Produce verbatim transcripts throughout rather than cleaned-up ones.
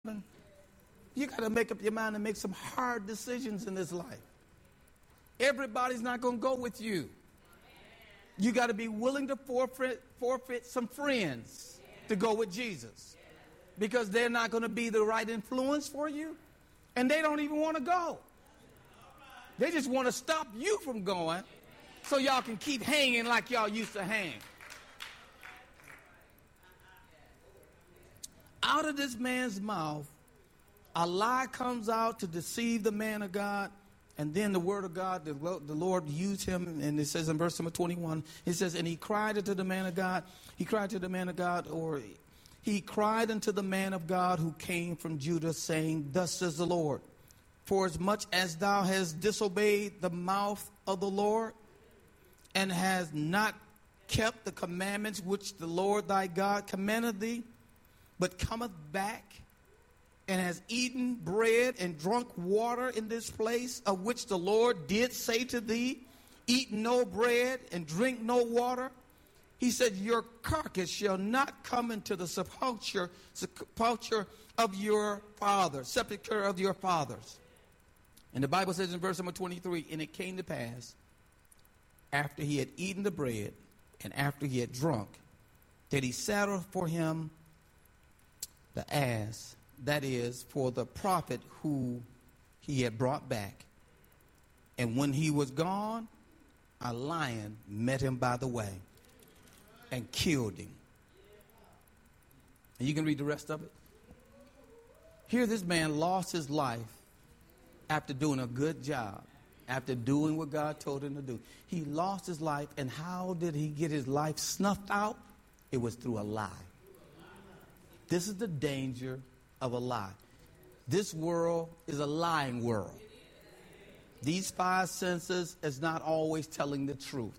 You got to make up your mind and make some hard decisions in this life. Everybody's not going to go with you. You got to be willing to forfeit, forfeit some friends to go with Jesus, because they're not going to be the right influence for you, and they don't even want to go. They just want to stop you from going so y'all can keep hanging like y'all used to hang. Out of this man's mouth, a lie comes out to deceive the man of God. And then the word of God, the, the Lord used him, and it says in verse number twenty-one, it says, and he cried unto the man of God, he cried to the man of God, or he cried unto the man of God who came from Judah, saying, thus says the Lord, for as much as thou hast disobeyed the mouth of the Lord, and hast not kept the commandments which the Lord thy God commanded thee, but cometh back and has eaten bread and drunk water in this place, of which the Lord did say to thee, eat no bread and drink no water. He said, your carcass shall not come into the sepulchre, sepulchre of your fathers, sepulchre of your fathers. And the Bible says in verse number twenty-three, and it came to pass, after he had eaten the bread and after he had drunk, that he saddled for him the ass, that is, for the prophet who he had brought back. And when he was gone, a lion met him by the way and killed him. And you can read the rest of it. Here this man lost his life after doing a good job, after doing what God told him to do. He lost his life, and how did he get his life snuffed out? It was through a lie. This is the danger of a lie. This world is a lying world. These five senses is not always telling the truth.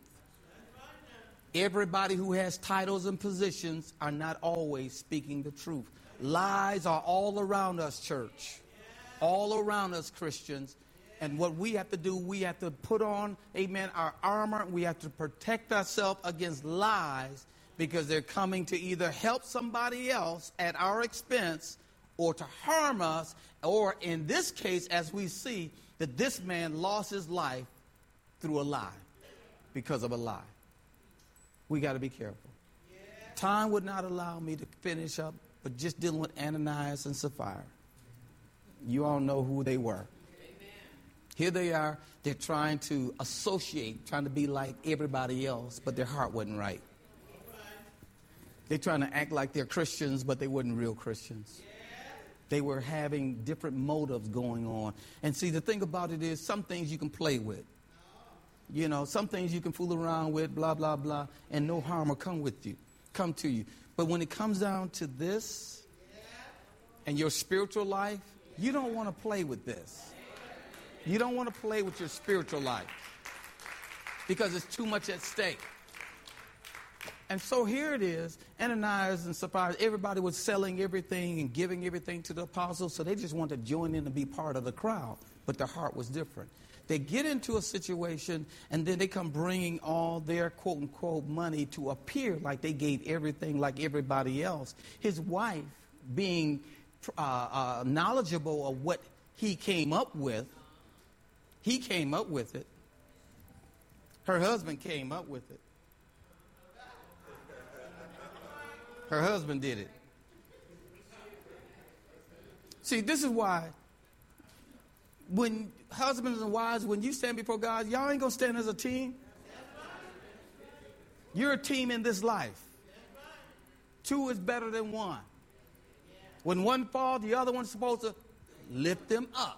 Everybody who has titles and positions are not always speaking the truth. Lies are all around us, church. All around us, Christians. And what we have to do, we have to put on, amen, our armor. We have to protect ourselves against lies, because they're coming to either help somebody else at our expense or to harm us, or in this case, as we see, that this man lost his life through a lie, because of a lie. We got to be careful. Yeah. Time would not allow me to finish up, but just dealing with Ananias and Sapphira. You all know who they were. Amen. Here they are. They're trying to associate, trying to be like everybody else, but their heart wasn't right. They're trying to act like they're Christians, but they weren't real Christians. They were having different motives going on. And see, the thing about it is, some things you can play with. You know, some things you can fool around with, blah, blah, blah, and no harm will come with you, come to you. But when it comes down to this and your spiritual life, you don't want to play with this. You don't want to play with your spiritual life, because it's too much at stake. And so here it is, Ananias and Sapphira, everybody was selling everything and giving everything to the apostles, so they just wanted to join in and be part of the crowd, but their heart was different. They get into a situation, and then they come bringing all their quote-unquote money to appear like they gave everything like everybody else. His wife, being uh, uh, knowledgeable of what he came up with, he came up with it. Her husband came up with it. Her husband did it. See, this is why when husbands and wives, when you stand before God, y'all ain't going to stand as a team. You're a team in this life. Two is better than one. When one falls, the other one's supposed to lift them up.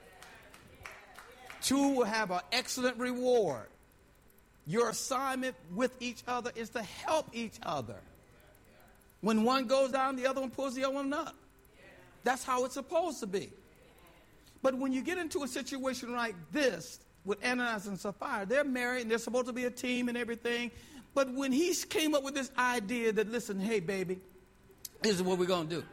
Two will have an excellent reward. Your assignment with each other is to help each other. When one goes down, the other one pulls the other one up. That's how it's supposed to be. But when you get into a situation like this with Ananias and Sapphira, they're married and they're supposed to be a team and everything. But when he came up with this idea that, listen, hey, baby, this is what we're going to do.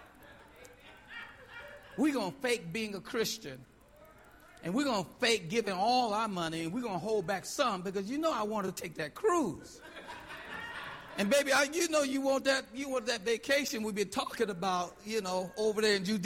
We're going to fake being a Christian. And we're going to fake giving all our money. And we're going to hold back some, because you know I want to take that cruise. And baby, I, you know you want that you want that vacation we've been talking about, you know, over there in Judea.